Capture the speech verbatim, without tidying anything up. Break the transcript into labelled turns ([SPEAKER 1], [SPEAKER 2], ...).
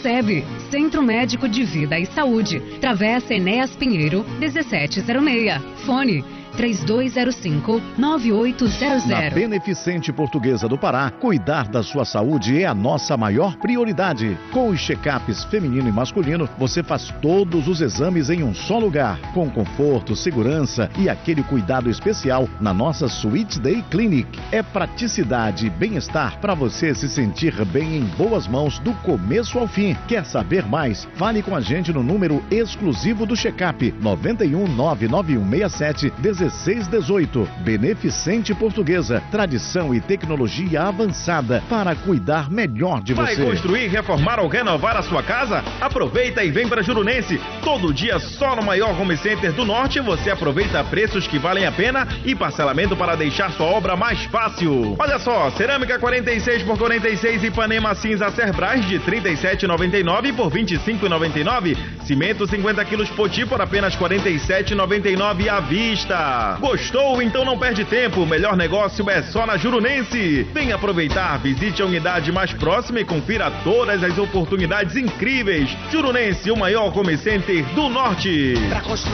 [SPEAKER 1] SEB, Centro Médico de Vida e Saúde, Travessa Enéas Pinheiro, dezessete zero seis. Fone três dois zero cinco, nove oito zero zero.
[SPEAKER 2] Na Beneficente Portuguesa do Pará, cuidar da sua saúde é a nossa maior prioridade. Com os check-ups feminino e masculino, você faz todos os exames em um só lugar, com conforto, segurança e aquele cuidado especial na nossa Sweet Day Clinic. É praticidade e bem-estar para você se sentir bem em boas mãos do começo ao fim. Quer saber mais? Fale com a gente no número exclusivo do check-up nove um nove nove um seis sete um seis um oito. Beneficente Portuguesa, tradição e tecnologia avançada para cuidar melhor de você.
[SPEAKER 3] Vai construir, reformar ou renovar a sua casa? Aproveita e vem para Jurunense. Todo dia só no maior home center do norte você aproveita preços que valem a pena e parcelamento para deixar sua obra mais fácil. Olha só, cerâmica quarenta e seis por quarenta e seis e Ipanema cinza Cerbrais de trinta e sete reais e noventa e nove centavos por vinte e cinco reais e noventa e nove centavos. Cimento cinquenta quilos Poti por apenas quarenta e sete reais e noventa e nove centavos à vista. Gostou? Então não perde tempo. O melhor negócio é só na Jurunense. Vem aproveitar, visite a unidade mais próxima e confira todas as oportunidades incríveis. Jurunense, o maior home center do norte. Pra construir